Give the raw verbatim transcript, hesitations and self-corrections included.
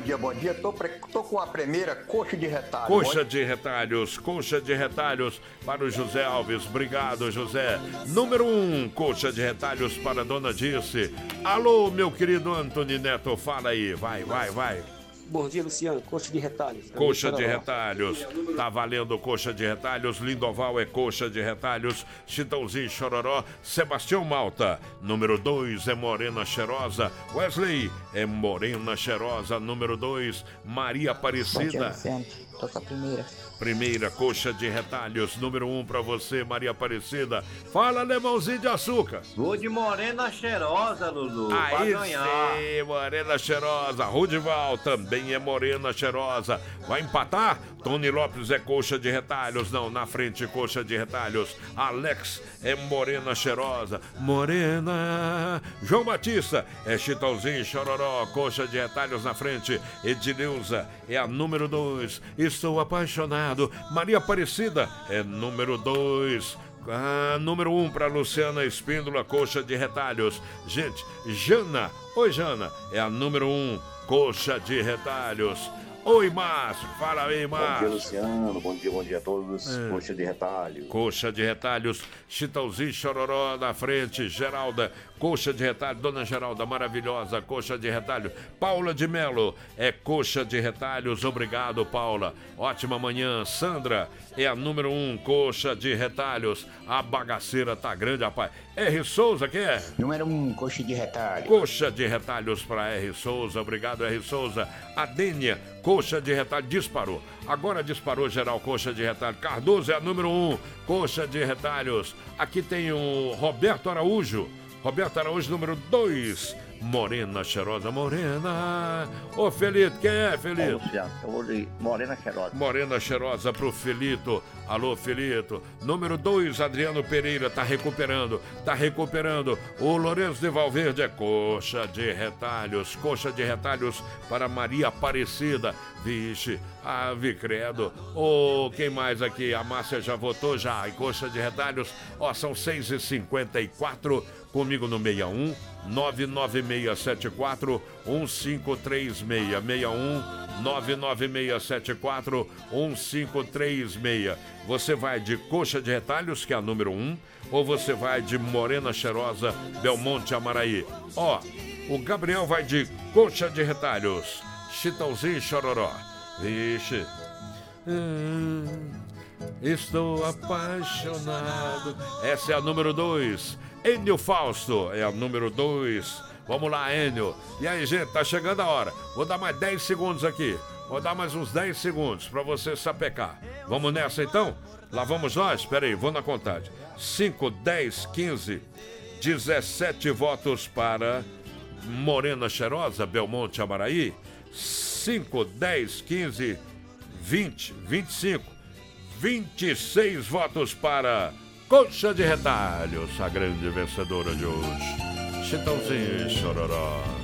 dia, bom dia. Tô, pre... Tô com a primeira coxa de retalhos. Coxa de retalhos, coxa de retalhos para o José Alves. Obrigado, José. Número um, coxa de retalhos para a dona Dirce. Alô, meu querido Antônio Neto, fala aí. Vai, vai, vai. Bom dia, Luciano. Coxa de retalhos. Coxa de retalhos. Tá valendo coxa de retalhos. Lindoval é coxa de retalhos. Chitãozinho Chororó. Sebastião Malta. Número dois é Morena Cheirosa. Wesley é Morena Cheirosa. Número dois, Maria Aparecida. Bom dia, Luciano. Tô com a primeira. Primeira coxa de retalhos. Número um pra você, Maria Aparecida. Fala, limãozinho de açúcar. Vou de Morena Cheirosa, Lulu. Aí sim, Morena Cheirosa. Rudival também é Morena Cheirosa. Vai empatar? Tony Lopes é coxa de retalhos. Não, na frente, coxa de retalhos. Alex é Morena Cheirosa. Morena. João Batista é Chitãozinho Chororó. Coxa de retalhos na frente. Edileuza é a número dois. Estou apaixonado. Maria Aparecida é número dois. Ah, número um para Luciana Espíndola, coxa de retalhos. Gente, Jana, oi Jana, é a número um, coxa de retalhos. Oi, Márcio, fala aí, Márcio. Bom dia, Luciano, bom dia, bom dia a todos. É. Coxa de retalhos. Coxa de retalhos, Chitãozinho Chororó na frente, Geralda, coxa de retalho, Dona Geralda, maravilhosa, coxa de retalho. Paula de Melo, é coxa de retalhos, obrigado, Paula. Ótima manhã, Sandra, é a número um, coxa de retalhos. A bagaceira tá grande, rapaz. R. Souza, quem é? Número um, coxa de retalhos. Coxa de retalhos para R. Souza, obrigado, R. Souza. Adênia, coxa de retalho, disparou. Agora disparou geral, coxa de retalho. Cardoso é a número um, coxa de retalhos. Aqui tem o Roberto Araújo. Roberto Araújo, número dois. Morena Cheirosa, Morena. Ô, Felito, quem é, Felito? Ô, Luciano, eu vou de Morena Cheirosa. Morena Cheirosa pro Felito. Alô, Felito. Número dois, Adriano Pereira, tá recuperando, tá recuperando. O Lourenço de Valverde é coxa de retalhos, coxa de retalhos para Maria Aparecida. Vixe, ave credo. Ô, oh, quem mais aqui? A Márcia já votou já. E coxa de retalhos, ó, são seis e cinquenta e quatro. Comigo no seis um nove nove seis sete quatro um cinco três seis. seis um nove nove seis sete quatro um cinco três seis. Você vai de coxa de retalhos, que é a número um, ou você vai de Morena Cheirosa, Belmonte Amaraí? Ó, o Gabriel vai de coxa de retalhos, Chitãozinho Chororó. Vixe. Hum, estou apaixonado. Essa é a número dois. Enio Fausto é a número dois. Vamos lá, Enio. E aí, gente, tá chegando a hora. Vou dar mais dez segundos aqui. Vou dar mais uns dez segundos pra você sapecar. Vamos nessa, então? Lá vamos nós? Espera aí, vou na contagem. cinco, dez, quinze, dezessete votos para Morena Cheirosa, Belmonte Amaraí. cinco, dez, quinze, vinte, vinte e cinco, vinte e seis votos para Coxa de Retalhos, a grande vencedora de hoje. Chitãozinho Chororó.